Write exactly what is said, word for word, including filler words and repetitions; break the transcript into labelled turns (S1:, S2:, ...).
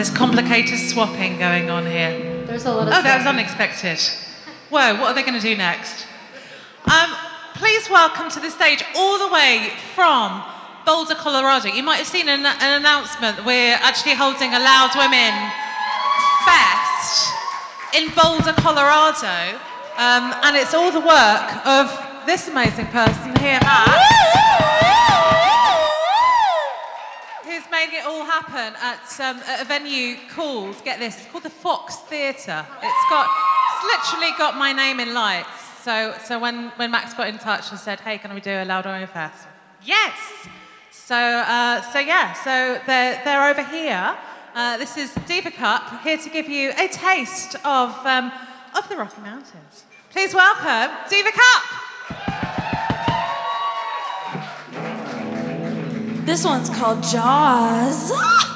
S1: there's complicated swapping going on here.
S2: There's a lot of
S1: Oh, that was
S2: swapping.
S1: unexpected. Whoa, what are they going to do next? Um, please welcome to the stage, all the way from Boulder, Colorado. You might have seen an, an announcement. We're actually holding a Loud Women Fest in Boulder, Colorado. Um, and it's all the work of this amazing person here, Max, who's made it all happen at, um, at a venue called, get this, it's called the Fox Theatre. It's got, it's literally got my name in lights. So, so when, when Max got in touch and said, hey, can we do a Loud Women Fest? Yes! So, uh, so yeah, so they're, they're over here. Uh, this is Diva Cup, here to give you a taste of, um, of the Rocky Mountains. Please welcome Diva Cup!
S3: This one's called Jaws.